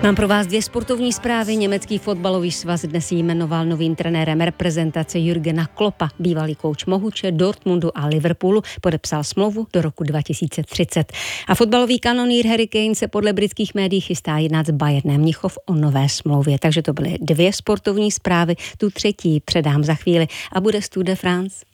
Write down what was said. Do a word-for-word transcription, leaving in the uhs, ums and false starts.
Mám pro vás dvě sportovní zprávy. Německý fotbalový svaz dnes jmenoval novým trenérem reprezentace Jürgena Kloppa. Bývalý kouč Mohuče, Dortmundu a Liverpoolu podepsal smlouvu do roku dva tisíce třicet. A fotbalový kanonýr Harry Kane se podle britských médií chystá jednat s Bayernem Mnichov o nové smlouvě. Takže to byly dvě sportovní zprávy. Tu třetí předám za chvíli a bude z Tour de France.